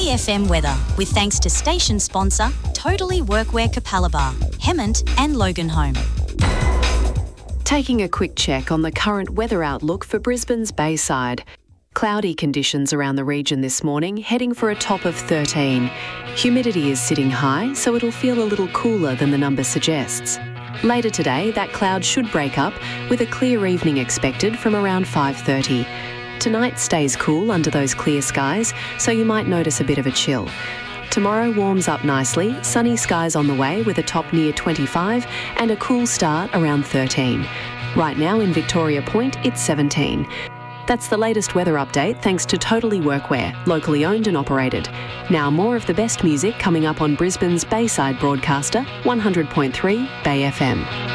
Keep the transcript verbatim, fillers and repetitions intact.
Bay F M weather, with thanks to station sponsor Totally Workwear Capalaba, Hemmant and Loganholme. Taking a quick check on the current weather outlook for Brisbane's Bayside. Cloudy conditions around the region this morning, heading for a top of thirteen. Humidity is sitting high, so it'll feel a little cooler than the number suggests. Later today, that cloud should break up, with a clear evening expected from around five thirty. Tonight stays cool under those clear skies, so you might notice a bit of a chill. Tomorrow warms up nicely, sunny skies on the way with a top near twenty-five and a cool start around thirteen. Right now in Victoria Point, it's seventeen. That's the latest weather update thanks to Totally Workwear, locally owned and operated. Now more of the best music coming up on Brisbane's Bayside broadcaster, one hundred point three Bay F M.